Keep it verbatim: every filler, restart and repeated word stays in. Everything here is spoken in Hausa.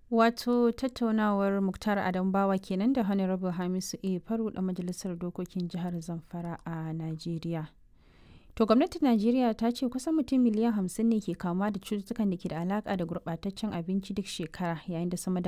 Wato tattaunawar Muktar Adambawa kenan da Honorable Hamisu A. Faru da Majalisar Dokokin Jihar Zamfara a Najeriya. To gwamnatin Najeriya ta ce kusan mutum miliyan hamsin ne ke kamuwa da cututtukan da ke da alaka da gurɓataccen abinci duk shekara yayin da sama da